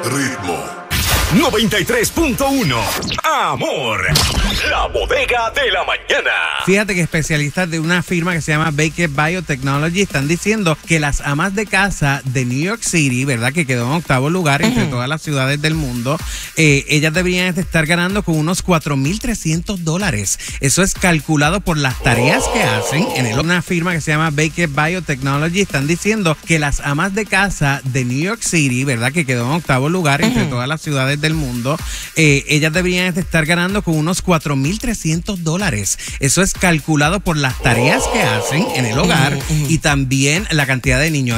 Ritmo 93.1 Amor, la bodega de la mañana. Fíjate que especialistas de una firma que se llama Baker Biotechnology están diciendo que las amas de casa de New York City, ¿verdad? Que quedó en 8º lugar entre todas las ciudades del mundo, ellas deberían estar ganando con unos $4,300. Eso es calculado por las tareas que hacen en una firma que se llama Baker Biotechnology. Están diciendo que las amas de casa de New York City, ¿verdad? Que quedó en 8º lugar entre todas las ciudades del mundo, ellas deberían estar ganando con unos $4,300. Eso es calculado por las tareas que hacen en el hogar y también la cantidad de niños.